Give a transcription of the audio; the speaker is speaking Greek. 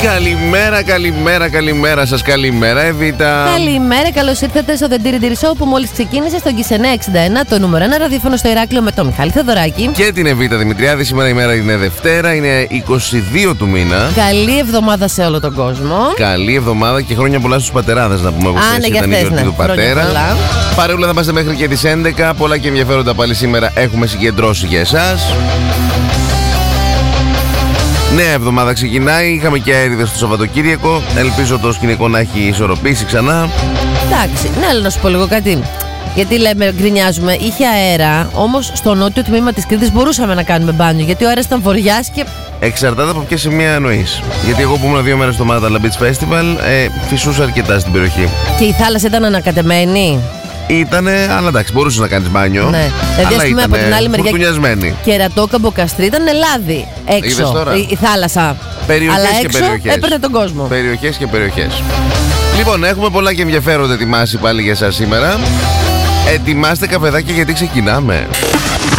Καλημέρα σας, καλημέρα Εβίτα. Καλημέρα, καλώς ήρθατε στο The Diri Show που μόλις ξεκίνησε στον Κισενέ 61, το νούμερο 1 ραδιόφωνο στο Ηράκλειο με τον Μιχάλη Θεοδωράκη. Και την Εβίτα Δημητριάδη. Σήμερα η μέρα είναι Δευτέρα, είναι 22 του μήνα. Καλή εβδομάδα σε όλο τον κόσμο. Καλή εβδομάδα και χρόνια πολλά στους πατεράδες να πούμε. Ναι, ήταν η γιορτή του πατέρα. Παρεούλα θα είμαστε μέχρι και τις 11. Πολλά και ενδιαφέροντα πάλι σήμερα έχουμε συγκεντρώσει για εσάς. Νέα εβδομάδα ξεκινάει. Είχαμε και αέριδες στο Σαββατοκύριακο. Ελπίζω το σκηνικό να έχει ισορροπήσει ξανά. Εντάξει, ναι, αλλά να σου πω λίγο κάτι. Γιατί λέμε, γκρινιάζουμε, είχε αέρα, όμως στο νότιο τμήμα της Κρήτης μπορούσαμε να κάνουμε μπάνιο. Γιατί ο αέρας ήταν βοριάς και. Εξαρτάται από ποια σημεία εννοείς. Γιατί εγώ που ήμουν 2 μέρες στο Μάταλα Beach Festival, φυσούσα αρκετά στην περιοχή. Και η θάλασσα ήταν ανακατεμένη. Ήτανε, αλλά εντάξει, μπορούσε να κάνεις μπάνιο. Ναι. Δηλαδή, ας πούμε, από την άλλη μεριά. Κερατόκαμπο Καστρί ήταν λάδι έξω. Η θάλασσα. Περιοχές αλλά και έξω περιοχές. έπαιρνε τον κόσμο. Περιοχές και περιοχές. Λοιπόν, έχουμε πολλά και ενδιαφέροντα ετοιμάσει πάλι για σας σήμερα. Ετοιμάστε καφεδάκια γιατί ξεκινάμε.